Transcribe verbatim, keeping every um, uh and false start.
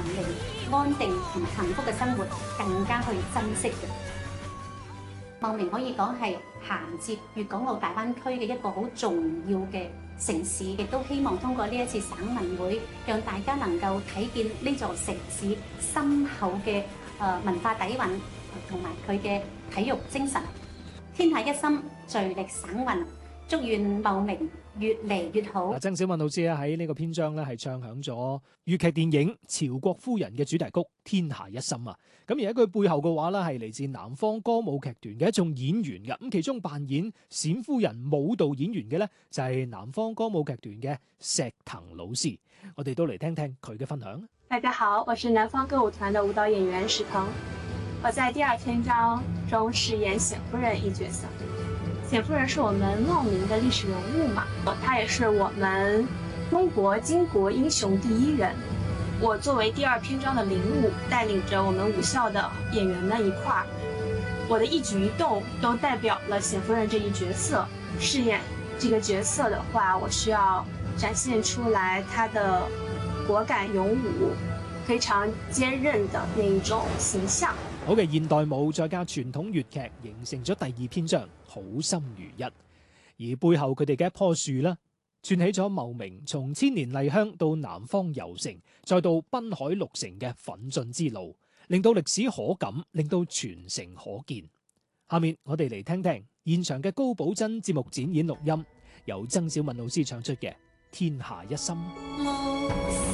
文明、安定同幸福嘅生活更加去珍惜嘅。茂名可以講係銜接粵港澳大灣區嘅一個好重要嘅城市，亦都希望通過呢一次省文會，讓大家能夠睇見呢座城市深厚嘅誒文化底蘊同埋佢嘅體育精神。天下一心，聚力省運，祝願茂名越嚟越好。 曾小敏老師咧喺呢個篇章咧係唱響咗粵劇電影《曹國夫人》嘅主題曲《天下一心》啊。咁而喺佢背後嘅話咧係嚟自南方歌舞劇團嘅一眾演員嘅，咁其中扮演冼夫人舞蹈演員嘅咧就係南方歌舞劇團嘅石騰老師。我哋都嚟聽聽佢嘅分享。 大家好，我是南方歌舞團的舞蹈演員石騰，我在第二篇章中飾演冼夫人一角色。冼夫人是我們茂名的歷史人物嘛，她也是我們中國巾幗英雄第一人。我作為第二篇章的領舞，帶領着我們舞校的演員們一塊兒，我的一舉一動都代表了冼夫人這一角色。飾演這個角色的話，我需要展現出來她的果敢勇武、非常堅韌的那一種形象。 好嘅現代舞再加傳統粵劇，形成咗第二篇章好心如一。而背後佢哋嘅一棵樹啦，串起咗茂名從千年麗香到南方遊城，再到濱海六城嘅奮進之路，令到歷史可感，令到傳承可見。下面我哋嚟聽聽現場嘅高寶珍節目展演錄音，由曾小敏老師唱出嘅《天下一心》。